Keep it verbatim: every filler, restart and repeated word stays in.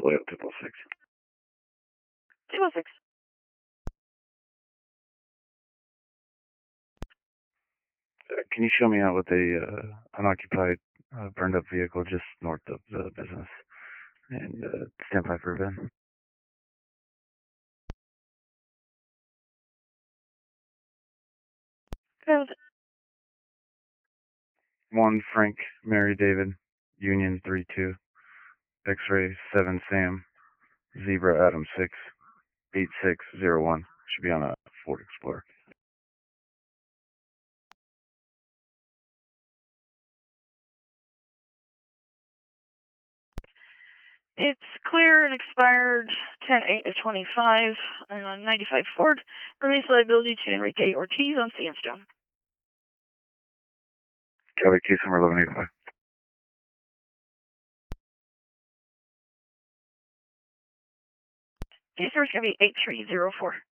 Toledo two oh six. two oh six. Uh, can you show me out with a uh, unoccupied, uh, burned up vehicle just north of the business? And uh, stand by for a bin. And One Frank Mary David, Union three two, X-ray seven Sam, Zebra Adam six, eight six zero one. Should be on a Ford Explorer. it's clear and expired ten eight of twenty-five on ninety-five Ford. Release liability to Enrique Ortiz on Sandstone. Copy, case number eleven eighty-five. Case number is going to be eight three zero four.